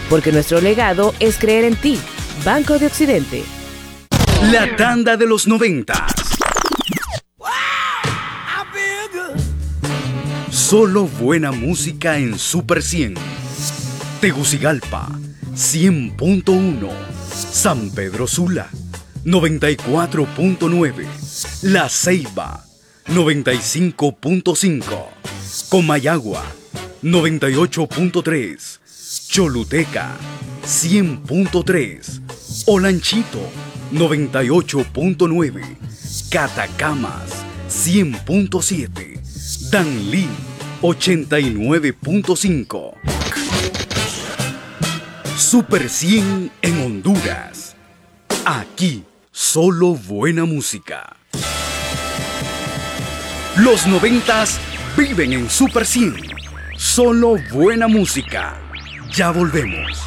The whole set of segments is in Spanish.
porque nuestro legado es creer en ti. Banco de Occidente. La tanda de los 90. Solo buena música en Super 100. Tegucigalpa, 100.1. San Pedro Sula, 94.9. La Ceiba, 95.5. Comayagua, 98.3. Choluteca, 100.3. Olanchito, 98.9. Catacamas, 100.7. Danlí, 89.5. Super 100 en Honduras. Aquí, solo buena música. Los 90s viven en Super 100. Solo buena música. Ya volvemos.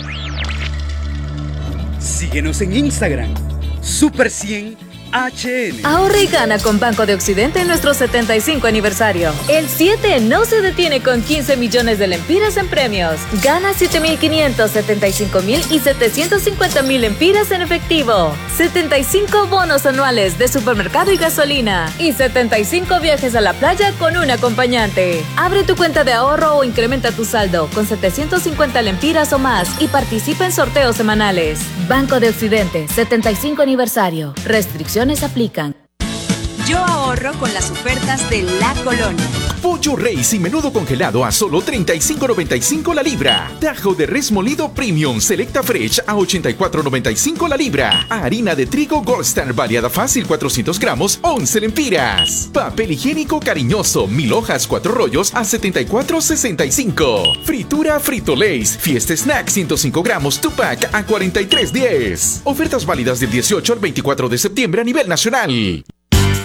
Síguenos en Instagram. Super 100 HN. Ahorra y gana con Banco de Occidente en nuestro 75 aniversario. El 7 no se detiene con 15 millones de lempiras en premios. Gana 7.500, 75.000 y 750.000 lempiras en efectivo. 75 bonos anuales de supermercado y gasolina. Y 75 viajes a la playa con un acompañante. Abre tu cuenta de ahorro o incrementa tu saldo con 750 lempiras o más y participa en sorteos semanales. Banco de Occidente, 75 aniversario. Restricciones aplican. Yo ahorro con las ofertas de La Colonia. Pollo Reis y menudo congelado a solo $35.95 la libra. Tajo de res molido Premium Selecta Fresh a $84.95 la libra. Harina de trigo Gold Star variada fácil 400 gramos, 11 lempiras. Papel higiénico cariñoso 1000 hojas 4 rollos a $74.65. Fritura Frito Lays Fiesta Snack 105 gramos Tupac a $43.10. Ofertas válidas del 18 al 24 de septiembre a nivel nacional.